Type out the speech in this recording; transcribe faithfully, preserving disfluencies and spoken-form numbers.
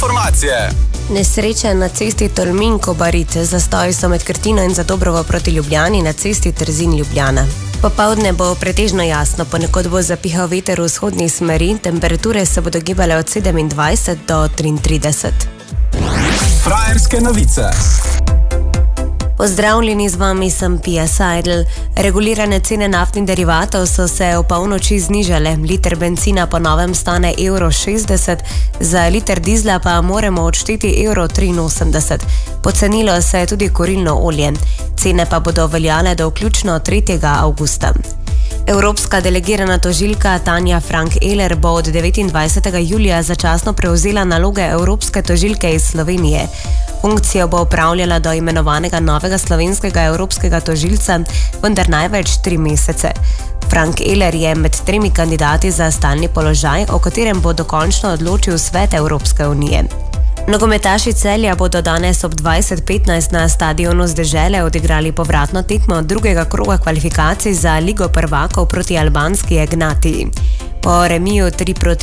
informacije. Nesreče na cesti Tolmin-Kobarid, zastoji so med Krtino in Zadobrovo proti Ljubljani na cesti Trzin-Ljubljana. Popoldne bo pretežno jasno, ponekod bo zapihal veter v vzhodni smeri, temperature se bodo gibale od sedemindvajset do triintrideset. Frajerske novice. Pozdravljeni, z vami sem Pia Seidel. Regulirane cene naftnih derivatov so se v polnoči znižale. Liter bencina po novem stane evro šestdeset, za liter dizla pa moramo odšteti evro triinosemdeset. Pocenilo se je tudi kurilno olje. Cene pa bodo veljale do vključno tretjega avgusta. Evropska delegirana tožilka Tanja Frank-Eler bo od devetindvajsetega julija začasno prevzela naloge evropske tožilke iz Slovenije. Funkcijo bo upravljala do imenovanega novega slovenskega evropskega tožilca, vendar največ tri mesece. Frank-Eler je med tremi kandidati za stalni položaj, o katerem bo dokončno odločil Svet Evropske unije. Nogometaši Celja bodo danes ob dvajset petnajst na stadionu z Dežele odigrali povratno tekmo drugega kroga kvalifikacij za Ligo prvakov proti albanski Ignatiji. Po remiju tri proti